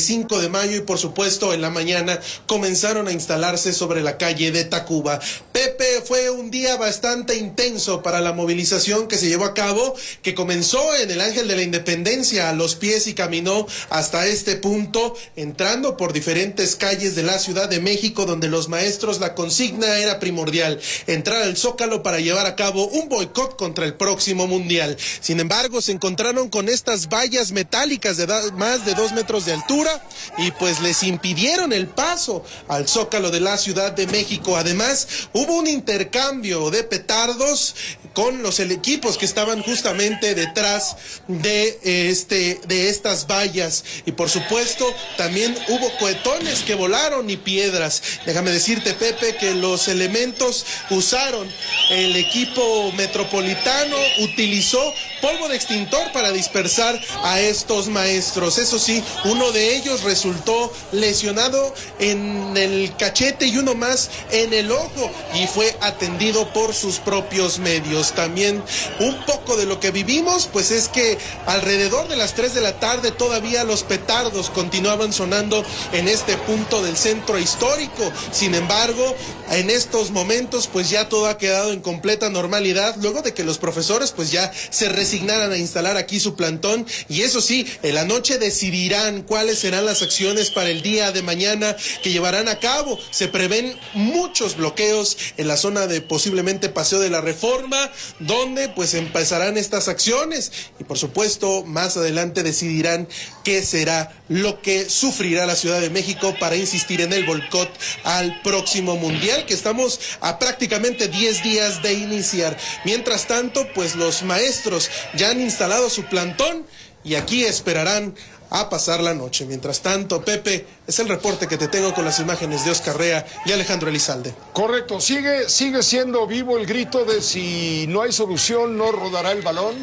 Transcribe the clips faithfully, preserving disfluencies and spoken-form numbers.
cinco de mayo y por supuesto en la mañana comenzaron a instalarse sobre la calle de Tacuba. Pepe, fue un día bastante intenso para la movilización que se llevó a cabo, que comenzó en el Ángel de la Independencia a los pies y caminó hasta este punto, entrando por diferentes calles de la Ciudad de México, donde los maestros, la consigna era primordial, entrar al Zócalo para llevar a cabo un boicot contra el próximo Mundial. Sin embargo, se encontraron con estas vallas metálicas de más de dos metros de altura y pues les impidieron el paso al Zócalo de la Ciudad de México. Además, hubo un intercambio de petardos con los equipos que estaban justamente detrás de este de estas vallas y por supuesto también hubo cohetones que volaron y piedras. Déjame decirte, Pepe, que los elementos usaron, el equipo metropolitano utilizó polvo de extintor para dispersar a estos maestros. Eso sí, uno de ellos resultó lesionado en el cachete y uno más en el ojo y fue atendido por sus propios medios. También un poco de lo que vivimos, pues es que alrededor de las tres de la tarde todavía los petardos continuaban sonando en este punto del centro histórico. Sin embargo, en estos momentos pues ya todo ha quedado en completa normalidad luego de que los profesores pues ya se resignaran a instalar aquí su plantón y eso sí, en la noche decidirán cuáles serán las acciones para el día de mañana que llevarán a cabo. Se prevén muchos bloqueos en la zona de posiblemente Paseo de la Reforma, donde pues empezarán estas acciones y por supuesto más adelante decidirán qué será lo que sufrirá la Ciudad de México para insistir en el boicot al próximo Mundial, que estamos a prácticamente diez días de iniciar. Mientras tanto, pues los maestros ya han instalado su plantón y aquí esperarán a pasar la noche. Mientras tanto, Pepe, es el reporte que te tengo con las imágenes de Oscar Rea y Alejandro Elizalde. Correcto, sigue, sigue siendo vivo el grito de si no hay solución, no rodará el balón.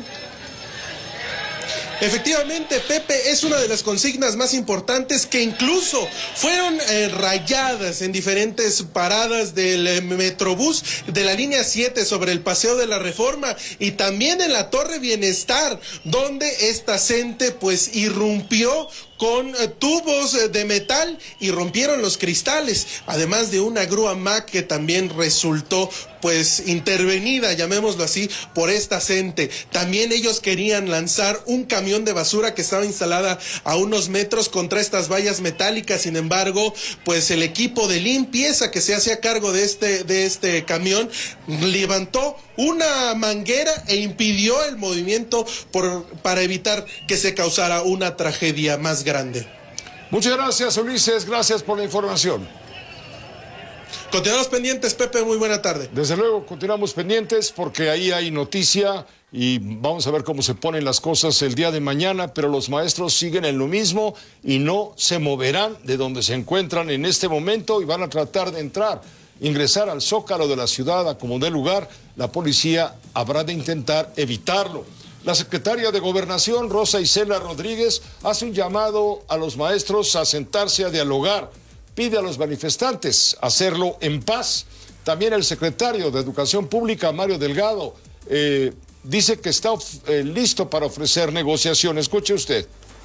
Efectivamente, Pepe, es una de las consignas más importantes que incluso fueron eh, rayadas en diferentes paradas del eh, Metrobús de la línea siete sobre el Paseo de la Reforma y también en la Torre Bienestar, donde esta gente pues irrumpió con eh, tubos eh, de metal y rompieron los cristales, además de una grúa M A C que también resultó pues intervenida, llamémoslo así, por esta gente. También ellos querían lanzar un camión de basura que estaba instalada a unos metros contra estas vallas metálicas. Sin embargo, pues el equipo de limpieza que se hacía cargo de este, de este camión levantó una manguera e impidió el movimiento por, para evitar que se causara una tragedia más grande. Muchas gracias, Ulises, gracias por la información. Continuamos pendientes, Pepe, muy buena tarde. Desde luego, continuamos pendientes porque ahí hay noticia y vamos a ver cómo se ponen las cosas el día de mañana, pero los maestros siguen en lo mismo y no se moverán de donde se encuentran en este momento y van a tratar de entrar, ingresar al Zócalo de la ciudad a como dé lugar. La policía habrá de intentar evitarlo. La secretaria de Gobernación, Rosa Isela Rodríguez, hace un llamado a los maestros a sentarse a dialogar. Pide a los manifestantes hacerlo en paz. También el secretario de Educación Pública, Mario Delgado, eh, dice que está eh, listo para ofrecer negociación. Escuche usted.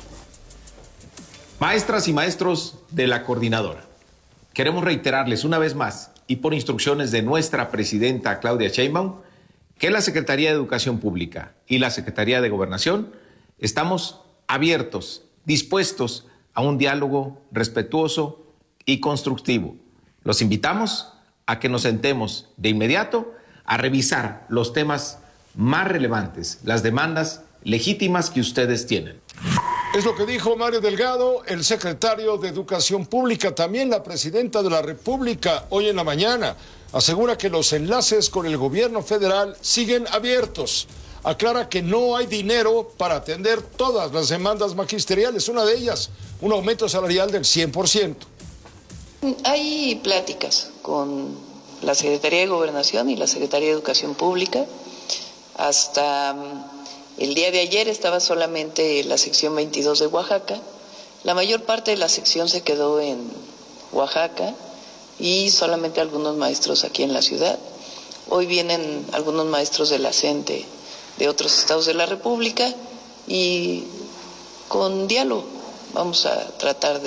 Maestras y maestros de la coordinadora, queremos reiterarles una vez más y por instrucciones de nuestra presidenta Claudia Sheinbaum que la Secretaría de Educación Pública y la Secretaría de Gobernación estamos abiertos, dispuestos a un diálogo respetuoso y constructivo. Los invitamos a que nos sentemos de inmediato a revisar los temas más relevantes, las demandas legítimas que ustedes tienen. Es lo que dijo Mario Delgado, el secretario de Educación Pública. También la presidenta de la República, hoy en la mañana, asegura que los enlaces con el gobierno federal siguen abiertos. Aclara que no hay dinero para atender todas las demandas magisteriales. Una de ellas, un aumento salarial del cien por ciento. Hay pláticas con la Secretaría de Gobernación y la Secretaría de Educación Pública. Hasta el día de ayer estaba solamente la sección veintidós de Oaxaca. La mayor parte de la sección se quedó en Oaxaca y solamente algunos maestros aquí en la ciudad. Hoy vienen algunos maestros de la CENTE de otros estados de la República y con diálogo vamos a tratar de